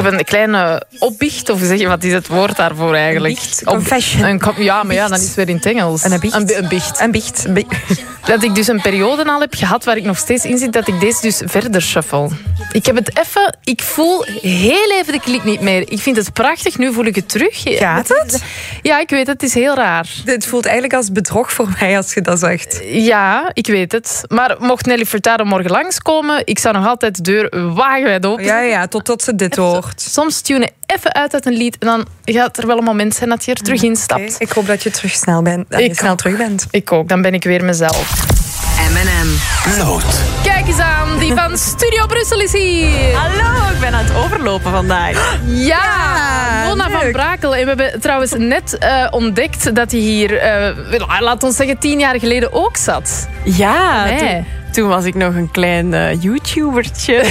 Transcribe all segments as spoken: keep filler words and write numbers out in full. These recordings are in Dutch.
heb een kleine opbiecht, of zeg je, wat is het woord daarvoor eigenlijk? Een biecht, confession. Een, ja, maar ja, dan is het weer in het Engels. Een biecht. Een, een biecht. Een biecht. Een biecht. Dat ik dus een periode al heb gehad waar ik nog steeds in zit, dat ik deze dus verder shuffle. Ik heb het even... Ik voel heel even de klik niet meer. Ik vind het prachtig, nu voel ik het terug. Gaat het? Ja, ik weet het, het is heel raar. Het voelt eigenlijk als bedrog voor mij als je dat zegt. Ja, ik weet het. Maar mocht Nelly Furtado morgen langskomen, ik zou nog altijd de deur wagenwijd open. Ja, ja, tot, tot ze dit hoort. Soms tune even uit uit een lied en dan gaat er wel een moment zijn dat je er terug instapt. Okay. Ik hoop dat je terug snel bent. Dat je ik snel ook. terug bent. Ik ook, dan ben ik weer mezelf. M en M. Nood. Kijk eens aan, die van Studio Brussel is hier. Hallo, ik ben aan het overlopen vandaag. Ja, Ja, Nona leuk. van Brakel. En we hebben trouwens net uh, ontdekt dat hij hier, uh, laat ons zeggen, tien jaar geleden ook zat. Ja, Nee. toen, toen was ik nog een klein uh, YouTubertje.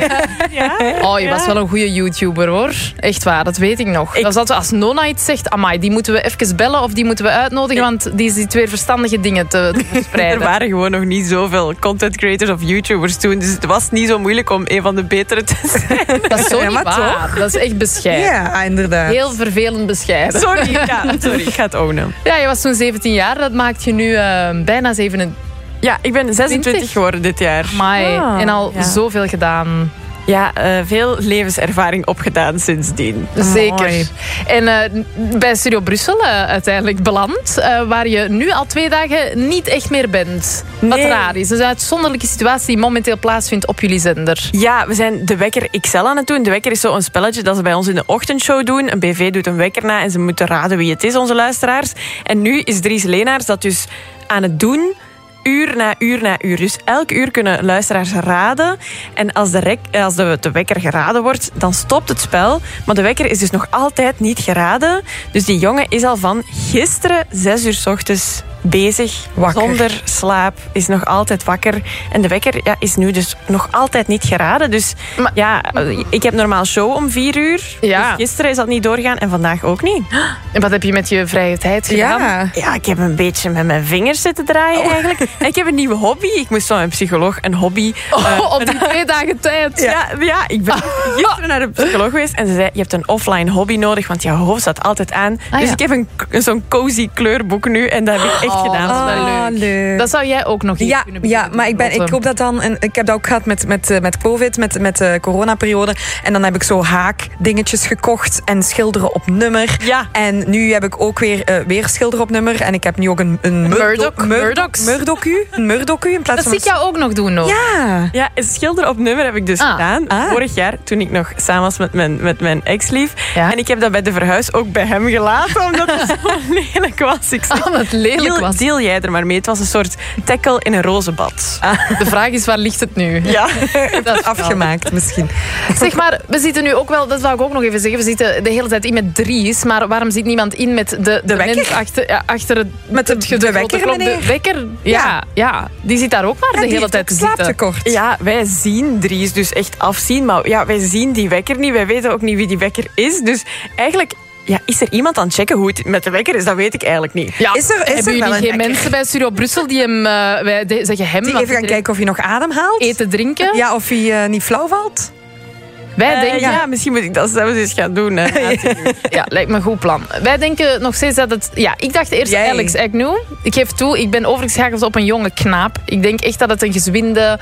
Ja? Oh, je Ja. was wel een goede YouTuber, hoor. Echt waar, dat weet ik nog. Ik- Dat is altijd, als Nona iets zegt, amai, die moeten we even bellen of die moeten we uitnodigen, want die zit weer verstandige dingen te, te Er verspreiden. waren gewoon nog niet zoveel content creators of YouTubers toen. Dus het was niet zo moeilijk om een van de betere te zijn. Dat is zo Ja, niet maar waar. Dat is echt bescheiden. Ja, inderdaad. Heel vervelend bescheiden. Sorry, ja, sorry, ik ga het ownen. Ja, je was toen zeventien jaar. Dat maakt je nu uh, bijna zevenentwintig. Ja, ik ben zesentwintig geworden dit jaar. Amai. Ah, en al ja. zoveel gedaan. Ja, uh, veel levenservaring opgedaan sindsdien. Zeker. Mooi. En uh, bij Studio Brussel uh, uiteindelijk beland, uh, waar je nu al twee dagen niet echt meer bent. Wat Nee. raar is. Dat is een uitzonderlijke situatie die momenteel plaatsvindt op jullie zender. Ja, we zijn de Wekker X L aan het doen. De Wekker is zo'n spelletje dat ze bij ons in de ochtendshow doen. Een B V doet een wekker na en ze moeten raden wie het is, onze luisteraars. En nu is Dries Leenaars dat dus aan het doen, uur na uur na uur. Dus elk uur kunnen luisteraars raden. En als de, rek, als de, de wekker geraden wordt, dan stopt het spel. Maar de wekker is dus nog altijd niet geraden. Dus die jongen is al van gisteren zes uur 's ochtends bezig. Wakker. Zonder slaap. Is nog altijd wakker. En de wekker ja, is nu dus nog altijd niet geraden. Dus Maar- ja, ik heb normaal show om vier uur. Ja. Dus gisteren is dat niet doorgaan en vandaag ook niet. En wat heb je met je vrije tijd gedaan? Ja. Ja, ik heb een beetje met mijn vingers zitten draaien eigenlijk. En ik heb een nieuwe hobby. Ik moest van mijn psycholoog een hobby... Oh, eh, op die twee dagen tijd. ja, ja, ik ben gisteren naar de psycholoog geweest en ze zei, je hebt een offline hobby nodig, want je hoofd staat altijd aan. Ah, dus ja. ik heb een, zo'n cozy kleurboek nu en dat heb ik echt Oh, gedaan. dat is wel Ah, leuk. leuk. Dat zou jij ook nog hier Ja, kunnen ja, beginnen maar ik, ben, ik Lotte. hoop dat dan... En ik heb dat ook gehad met, met, eh, met COVID, met, met de coronaperiode. En dan heb ik zo haakdingetjes gekocht en schilderen op nummer. Ja. En nu heb ik ook weer, eh, weer schilderen op nummer. En ik heb nu ook een... Een Murdoch- Murdoch- Murdochs. Murdochu. Een Murdochu in plaats Dat van... zie ik jou ook nog doen, hoor. Ja. Ja, een schilder op nummer heb ik dus Ah. gedaan. Ah. Vorig jaar, toen ik nog samen was met mijn, met mijn ex-lief. Ja. En ik heb dat bij de verhuis ook bij hem gelaten, omdat het zo lelijk was. Ik zeg, Oh, wat lelijk deel, was. deel jij er maar mee. Het was een soort tackle in een roze bad. De vraag is, waar ligt het nu? Ja. Dat is Afgemaakt misschien. Zeg maar, we zitten nu ook wel, dat wou ik ook nog even zeggen, we zitten de hele tijd in met Dries, maar waarom zit niemand in met de, de, wekker? mens achter, ja, achter het, Met de- het, de grote wekker, klok? meneer? De wekker, ja, ja, Ja. die zit daar ook maar En de die hele heeft tijd te ook zitten. slaaptekort. Ja, wij zien Dries dus echt afzien. Maar ja, wij zien die wekker niet. Wij weten ook niet wie die wekker is. Dus eigenlijk... Ja, is er iemand aan het checken hoe het met de wekker is? Dat weet ik eigenlijk niet. Ja, Is er- is er hebben wel jullie een geen wekker? mensen bij Studio Brussel die hem, uh, wij de- zeggen hem, Die want even gaan iedereen kijken of hij nog adem haalt. eten, drinken? Ja, of hij eh, niet flauw valt. Wij Eh, denken, ja. ja. misschien moet ik dat zelfs eens gaan doen. Hè. lijkt me een goed plan. Wij denken nog steeds dat het... Ja, ik dacht eerst Jij. Alex Agnew. Ik geef toe, ik ben overgeschakeld op een jonge knaap. Ik denk echt dat het een gezwinde,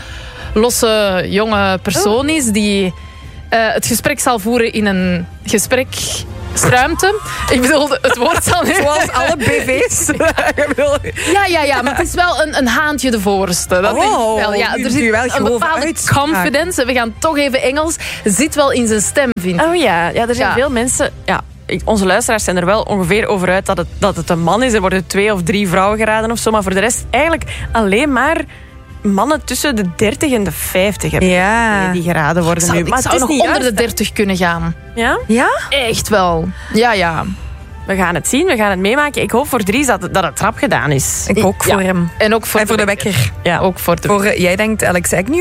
losse, jonge persoon is die uh, het gesprek zal voeren in een gesprek... Ruimte. Ik bedoel, het woord zal niet... Zoals alle B V's. Ja, ja, ja, maar het is wel een, een haantje de voorste. Dat Oh, denk ik wel. Ja, nu er doe je zit wel een grove bepaalde uitspraak. confidence. We gaan toch even Engels. Zit wel in zijn stem, vind ik. Oh ja, ja er zijn Ja. veel mensen... Ja, ik- onze luisteraars zijn er wel ongeveer over uit dat het, dat het een man is. Er worden twee of drie vrouwen geraden of zo. Maar voor de rest eigenlijk alleen maar mannen tussen de dertig en de vijftig hebben Ja. die geraden worden Zou, nu. ik Maar zou het is nog niet onder juist, de dertig kunnen gaan. hè. Ja? Ja? Echt wel. Ja, ja. We gaan het zien, we gaan het meemaken. Ik hoop voor Dries dat, het- dat het trap gedaan is. Ik ook Ja. voor hem. En ook voor, En voor de wekker. Ja. Ook voor de Voor, eh, jij denkt Alex Agnew.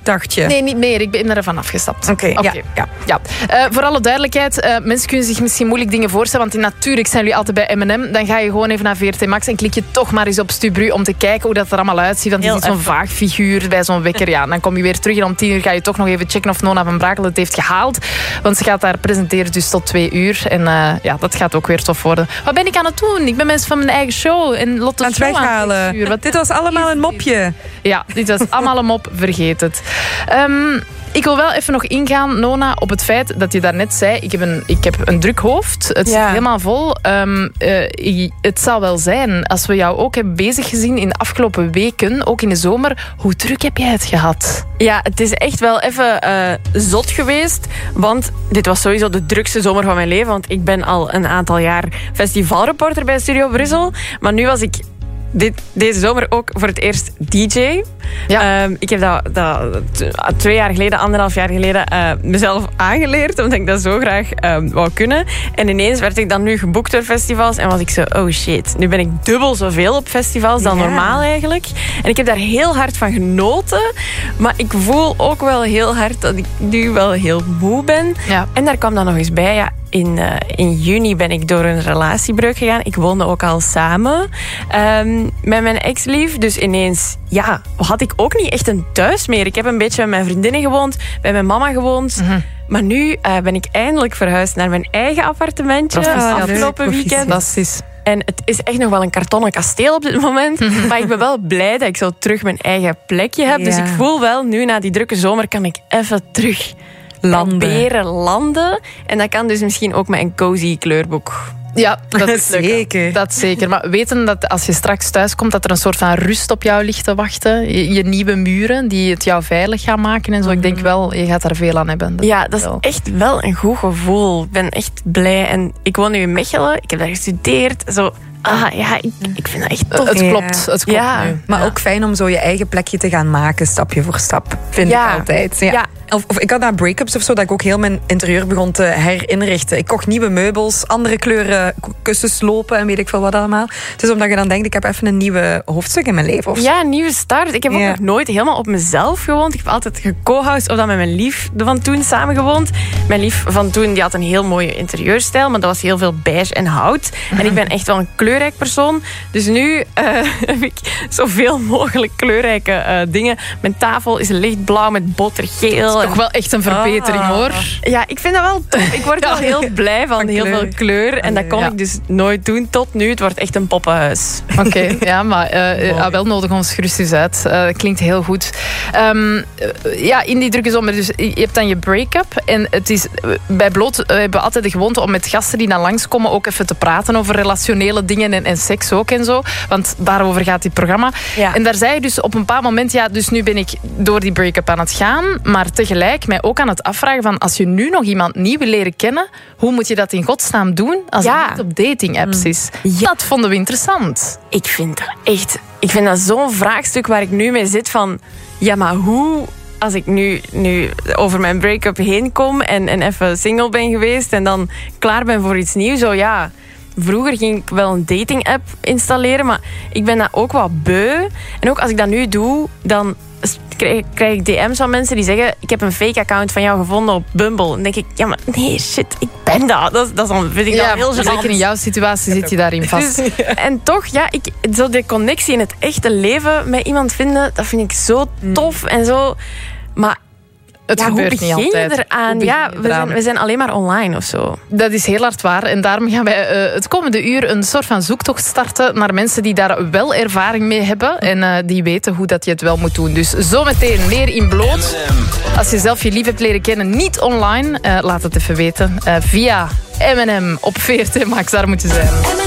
dacht je? Nee, niet meer. Ik ben er van afgestapt. Oké, Oké. ja. ja. Ja. Uh, voor alle duidelijkheid, uh, mensen kunnen zich misschien moeilijk dingen voorstellen, want natuurlijk zijn jullie altijd bij M en M. Dan ga je gewoon even naar V R T Max en klik je toch maar eens op Stubru om te kijken hoe dat er allemaal uitziet. Want je Heel ziet zo'n even. vaag figuur bij zo'n wekker. Ja, dan kom je weer terug en om tien uur ga je toch nog even checken of Nona van Brakel het heeft gehaald. Want ze gaat daar presenteren dus tot twee uur. En uh, ja, dat gaat ook weer tof worden. Wat ben ik aan het doen? Ik ben mensen van mijn eigen show en Lotte Aan het show aan het weghalen. wegsturen. Wat Dit was allemaal een mopje. Ja, dit was allemaal een mop. Vergeet het. Um, ik wil wel even nog ingaan, Nona, op het feit dat je daarnet zei, ik heb een, ik heb een druk hoofd. Het Ja. zit helemaal vol. Um, uh, ik- het zal wel zijn, als we jou ook hebben bezig gezien in de afgelopen weken, ook in de zomer, hoe druk heb jij het gehad? Ja, het is echt wel even eh, zot geweest. Want dit was sowieso de drukste zomer van mijn leven. Want ik ben al een aantal jaar festivalreporter bij Studio Brussel. Maar nu was ik dit, deze zomer ook voor het eerst D J. Ja. Ehm, ik heb dat, dat t- twee jaar geleden, anderhalf jaar geleden, eh, mezelf aangeleerd. Omdat ik dat zo graag ehm, wou kunnen. En ineens werd ik dan nu geboekt door festivals. En was ik zo, oh shit. Nu ben ik dubbel zoveel op festivals dan Ja. normaal eigenlijk. En ik heb daar heel hard van genoten. Maar ik voel ook wel heel hard dat ik nu wel heel moe ben. Ja. En daar kwam dan nog eens bij, ja, in, uh, in juni ben ik door een relatiebreuk gegaan. Ik woonde ook al samen um, met mijn ex-lief. Dus ineens, ja, had ik ook niet echt een thuis meer. Ik heb een beetje met mijn vriendinnen gewoond, bij mijn mama gewoond. Mhm. Maar nu uh, ben ik eindelijk verhuisd naar mijn eigen appartementje. Proficiat. Afgelopen weekend. Fantastisch. En het is echt nog wel een kartonnen kasteel op dit moment. Maar ik ben wel blij dat ik zo terug mijn eigen plekje heb. Dus Ja. ik voel wel, nu na die drukke zomer kan ik even terug Landen. proberen landen. En dat kan dus misschien ook met een cozy kleurboek. Ja, dat is Zeker. Dat zeker. Maar weten dat als je straks thuis komt, dat er een soort van rust op jou ligt te wachten. Je, je nieuwe muren die het jou veilig gaan maken en zo. Ik denk wel, je gaat daar veel aan hebben. Dat Ja, dat is wel. echt wel een goed gevoel. Ik ben echt blij. En ik woon nu in Mechelen. Ik heb daar gestudeerd. Zo, ah, ja, ik, ik vind dat echt tof. Het Ja. klopt, het klopt Ja. nu. Maar Ja. ook fijn om zo je eigen plekje te gaan maken, stapje voor stap. Vind Ja. ik altijd. Ja. Ja. Of, of ik had na break-ups of zo, dat ik ook heel mijn interieur begon te herinrichten. Ik kocht nieuwe meubels, andere kleuren k- kussens lopen en weet ik veel wat allemaal. Dus omdat je dan denkt, ik heb even een nieuwe hoofdstuk in mijn leven. Of zo. Ja, een nieuwe start. Ik heb ook Ja. nog nooit helemaal op mezelf gewoond. Ik heb altijd geco-housed of dan met mijn lief van toen samen gewoond. Mijn lief van toen die had een heel mooie interieurstijl, maar dat was heel veel beige en hout. En ik ben echt wel een kleurrijk persoon. Dus nu eh, heb ik zoveel mogelijk kleurrijke eh, dingen. Mijn tafel is lichtblauw met botergeel. Toch wel echt een verbetering, Ah. hoor. Ja, ik vind dat wel tof. Ik word wel heel blij van, Van heel kleur. veel kleur. En dat kon Ja. ik dus nooit doen tot nu. Het wordt echt een poppenhuis. Oké, ja, maar uh, uh, wel nodig ons gerust eens uit. Uh, klinkt heel goed. Um, uh, ja, in die drukke zomer, dus je hebt dan je break-up. En het is, uh, bij Bloot uh, hebben we altijd de gewoonte om met gasten die dan langskomen ook even te praten over relationele dingen en, en seks ook en zo. Want daarover gaat dit programma. Ja. En daar zei je dus op een bepaald moment, ja, dus nu ben ik door die break-up aan het gaan, maar tegelijk mij ook aan het afvragen van, als je nu nog iemand nieuw wil leren kennen, hoe moet je dat in godsnaam doen als Ja. het niet op dating-apps is? Ja. Dat vonden we interessant. Ik vind dat echt... Ik vind dat zo'n vraagstuk waar ik nu mee zit van... Ja, maar hoe... Als ik nu, nu over mijn break-up heen kom en, en even single ben geweest en dan klaar ben voor iets nieuws, zo ja... Vroeger ging ik wel een dating-app installeren, maar ik ben dat ook wat beu. En ook als ik dat nu doe, dan krijg, krijg ik D M's van mensen die zeggen, ik heb een fake-account van jou gevonden op Bumble. Dan denk ik, ja, maar nee, shit, ik ben dat. Dat, is- dat is dan, vind ik Ja, dan heel gênant. zeker in jouw situatie zit je daarin vast. Dus, en toch, ja, ik, zo de connectie in het echte leven met iemand vinden, dat vind ik zo tof en zo. Maar Het ja, hoe gebeurt niet begin altijd. je eraan? Hoe begin Ja, je we eraan? zijn, we zijn alleen maar online of zo. Dat is heel hard waar. En daarom gaan wij uh, het komende uur een soort van zoektocht starten naar mensen die daar wel ervaring mee hebben. En uh, die weten hoe dat je het wel moet doen. Dus zometeen meer in Bloot. Als je zelf je lief hebt leren kennen, niet online. Uh, laat het even weten. Uh, via M en M op V R T Max, daar moet je zijn.